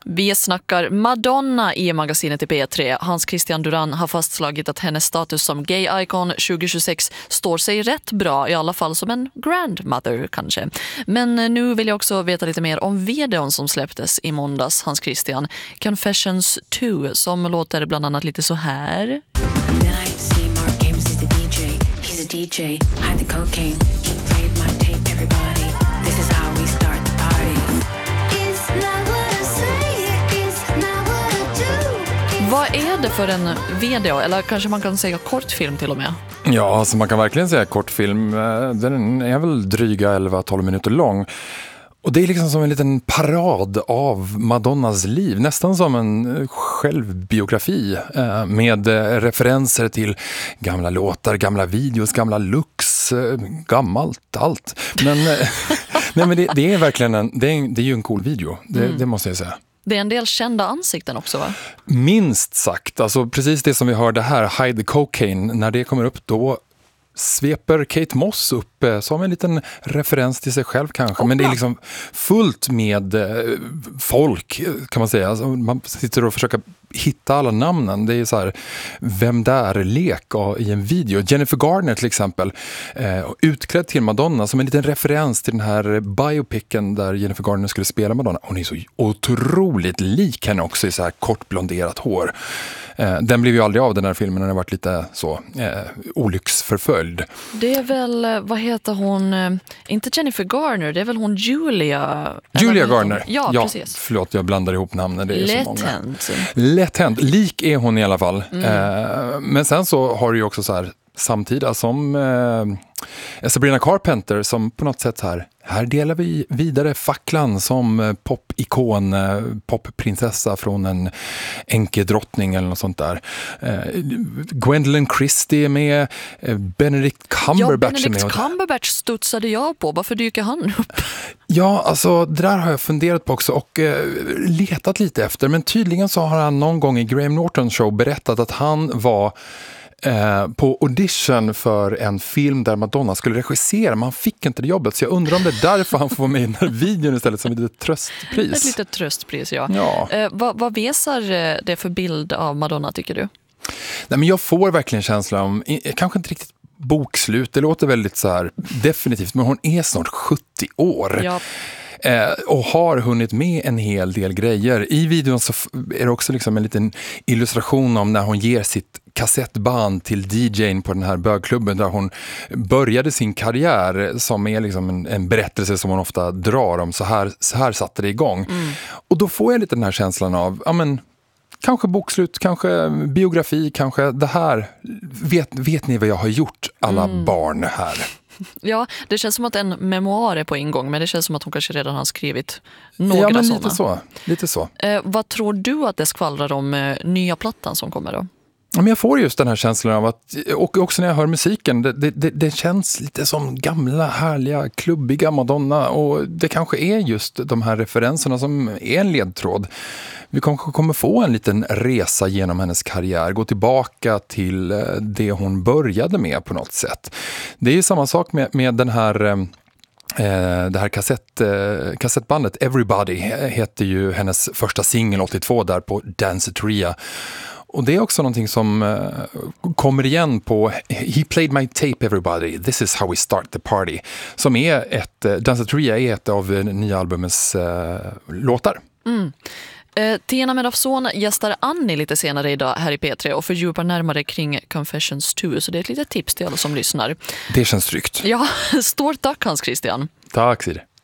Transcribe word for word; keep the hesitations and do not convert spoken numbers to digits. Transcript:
Vi snackar Madonna i magasinet i P tre. Hans Christian Duran har fastslagit att hennes status som gay-icon tjugohundratjugosex står sig rätt bra, i alla fall som en grandmother kanske. Men nu vill jag också veta lite mer om videon som släpptes i måndags, Hans Christian. Confessions two, som låter bland annat lite så här. D J, hide the cocaine, he played my tape, everybody, this is how we start the party. It's not what I say, it's not what I do. Vad är det för en video, eller kanske man kan säga kortfilm till och med? Ja, alltså man kan verkligen säga kortfilm. Den är väl dryga elva tolv minuter lång. Och det är liksom som en liten parad av Madonnas liv, nästan som en självbiografi eh, med referenser till gamla låtar, gamla videos, gamla looks, eh, gammalt, allt. Men, eh, nej, men det, det är verkligen en, det är, det är ju en cool video, det, mm. det måste jag säga. Det är en del kända ansikten också, va? Minst sagt, alltså precis det som vi hörde här, Hide the Cocaine, när det kommer upp då sveper Kate Moss upp som en liten referens till sig själv kanske. Oh, men det är liksom fullt med folk, kan man säga. Alltså man sitter och försöker hitta alla namnen. Det är så här, vem där lek i en video. Jennifer Garner till exempel, eh, utklädd till Madonna som en liten referens till den här biopicen där Jennifer Garner skulle spela Madonna. Hon är så otroligt lik henne också i så här kort blonderat hår. Eh, den blev ju aldrig av, den här filmen. Den har varit lite så eh, olycksförföljd. Det är väl, vad heter hon? Inte Jennifer Garner, det är väl hon Julia? Julia Garner. Ja, ja, precis. Förlåt, jag blandar ihop namnen. Det är Lätt så många. hänt. Lätt hänt. Lik är hon i alla fall. Mm. Eh, men sen så har du ju också så här samtida som eh, Sabrina Carpenter som på något sätt här, här delar vi vidare facklan som popikon, popprinsessa från en enkedrottning eller något sånt där. Eh, Gwendolyn Christie är med, eh, Benedict Cumberbatch ja, Benedict är med. Cumberbatch studsade jag på. Varför dyker han upp? Ja, alltså det där har jag funderat på också och eh, letat lite efter. Men tydligen så har han någon gång i Graham Nortons show berättat att han var Eh, på audition för en film där Madonna skulle regissera, men han fick inte det jobbet, så jag undrar om det är därför han får vara med i den här videon istället som ett litet tröstpris. Ett litet tröstpris, ja. ja. Eh, vad, vad visar det för bild av Madonna, tycker du? Nej, men jag får verkligen känslan om, kanske inte riktigt bokslut, det låter väldigt så här definitivt, men hon är snart sjuttio år. Ja. Eh, och har hunnit med en hel del grejer. I videon så är det också liksom en liten illustration om när hon ger sitt kassettband till D J:n på den här bögklubben där hon började sin karriär, som är liksom en, en berättelse som hon ofta drar om. Så här, så här satte det igång. Mm. Och då får jag lite den här känslan av, ja men, kanske bokslut, kanske biografi, kanske det här. Vet, vet ni vad jag har gjort, alla mm. barn här? Ja, det känns som att en memoar är på ingång, men det känns som att hon kanske redan har skrivit några ja, men sådana. lite så. Lite så. Eh, vad tror du att det skvallrar om eh, nya plattan som kommer då? Men jag får just den här känslan av att, och också när jag hör musiken, det, det, det känns lite som gamla, härliga, klubbiga Madonna, och det kanske är just de här referenserna som är en ledtråd. Vi kanske kommer få en liten resa genom hennes karriär, gå tillbaka till det hon började med på något sätt. Det är ju samma sak med, med den här... Eh, det här kassett, eh, kassettbandet Everybody heter ju hennes första singel åttiotvå där på Danceteria. Och det är också någonting som uh, kommer igen på He played my tape everybody, this is how we start the party. Som är ett, uh, Danceteria är ett av uh, nya albumets uh, låtar. Mm. Eh, Tina Medafson gästar Annie lite senare idag här i P tre och fördjupar närmare kring Confessions two, så det är ett litet tips till alla som lyssnar. Det känns tryggt. Ja, stort tack Hans Christian. Tack Siri.